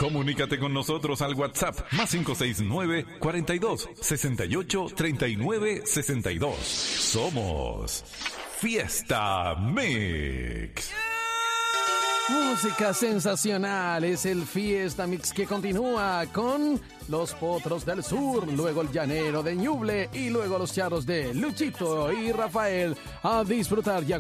Comunícate con nosotros al WhatsApp más 569-42-68-39-62. Somos Fiesta Mix. Música sensacional, es el Fiesta Mix que continúa con los Potros del Sur, luego el Llanero de Ñuble y luego los Charros de Luchito y Rafael. A disfrutar ya